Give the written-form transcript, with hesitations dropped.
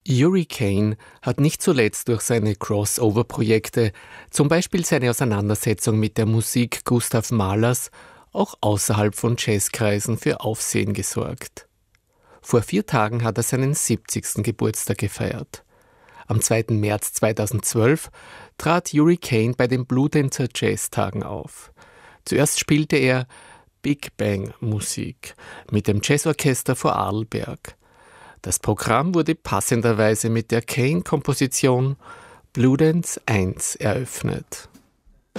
Yuri Kane hat nicht zuletzt durch seine Crossover-Projekte, zum Beispiel seine Auseinandersetzung mit der Musik Gustav Mahlers, auch außerhalb von Jazzkreisen für Aufsehen gesorgt. Vor 4 Tagen hat er seinen 70. Geburtstag gefeiert. Am 2. März 2012 trat Yuri Kane bei den Bludenzer Jazztagen auf. Zuerst spielte er Big Bang Musik mit dem Jazzorchester vor Arlberg. Das Programm wurde passenderweise mit der Kane-Komposition Bluedance 1 eröffnet.